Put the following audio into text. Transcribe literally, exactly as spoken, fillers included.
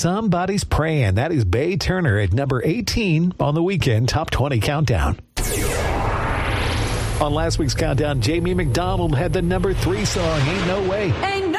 Somebody's Praying. That is Bay Turner at number eighteen on the Weekend Top twenty Countdown. On last week's countdown, Jamie McDonald had the number three song, Ain't No Way. Ain't